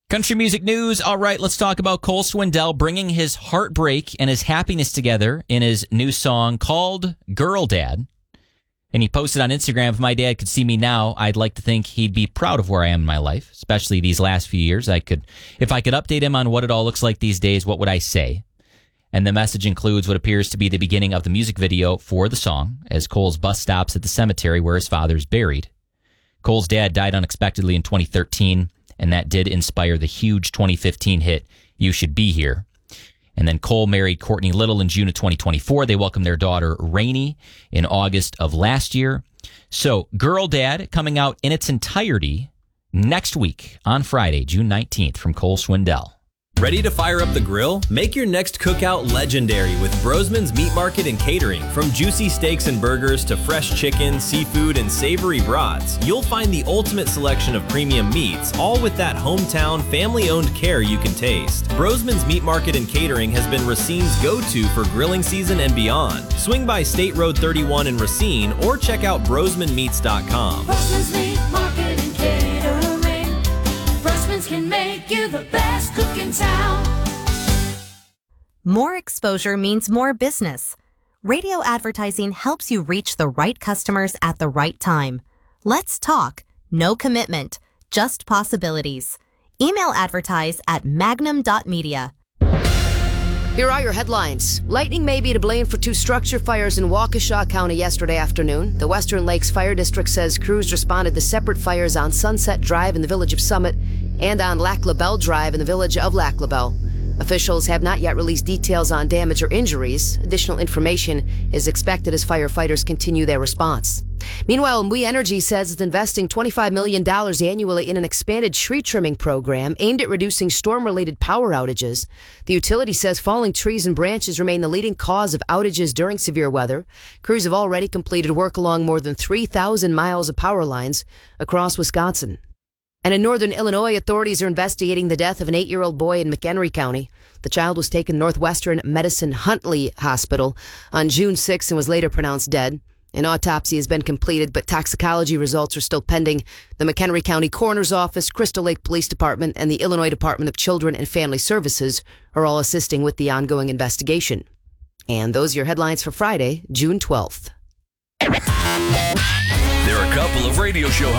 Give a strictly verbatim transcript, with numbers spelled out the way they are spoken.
Country music news. All right, let's talk about Cole Swindell bringing his heartbreak and his happiness together in his new song called Girl Dad. And he posted on Instagram, if my dad could see me now, I'd like to think he'd be proud of where I am in my life, especially these last few years. I could, if I could update him on what it all looks like these days, what would I say? And the message includes what appears to be the beginning of the music video for the song, as Cole's bus stops at the cemetery where his father's buried. Cole's dad died unexpectedly in twenty thirteen, and that did inspire the huge twenty fifteen hit, You Should Be Here. And then Cole married Courtney Little in June of twenty twenty-four. They welcomed their daughter, Rainey, in August of last year. So, Girl Dad coming out in its entirety next week on Friday, June nineteenth, from Cole Swindell. Ready to fire up the grill? Make your next cookout legendary with Brosman's Meat Market and Catering. From juicy steaks and burgers to fresh chicken, seafood, and savory brats, you'll find the ultimate selection of premium meats, all with that hometown, family-owned care you can taste. Brosman's Meat Market and Catering has been Racine's go-to for grilling season and beyond. Swing by State Road thirty-one in Racine or check out brosman meats dot com. Brosman's Meat Market and Catering. Brosman's can make you the best cook in town. More exposure means more business. Radio advertising helps you reach the right customers at the right time. Let's talk. No commitment, just possibilities. Email advertise at magnum dot media. Here are your headlines. Lightning may be to blame for two structure fires in Waukesha County yesterday afternoon. The Western Lakes Fire District says crews responded to separate fires on Sunset Drive in the village of Summit and on Lac La Belle Drive in the village of Lac La Belle. Officials have not yet released details on damage or injuries. Additional information is expected as firefighters continue their response. Meanwhile, We Energy says it's investing twenty-five million dollars annually in an expanded tree trimming program aimed at reducing storm-related power outages. The utility says falling trees and branches remain the leading cause of outages during severe weather. Crews have already completed work along more than three thousand miles of power lines across Wisconsin. And in northern Illinois, authorities are investigating the death of an eight-year-old boy in McHenry County. The child was taken to Northwestern Medicine Huntley Hospital on June sixth and was later pronounced dead. An autopsy has been completed, but toxicology results are still pending. The McHenry County Coroner's Office, Crystal Lake Police Department, and the Illinois Department of Children and Family Services are all assisting with the ongoing investigation. And those are your headlines for Friday, June twelfth. There are a couple of radio show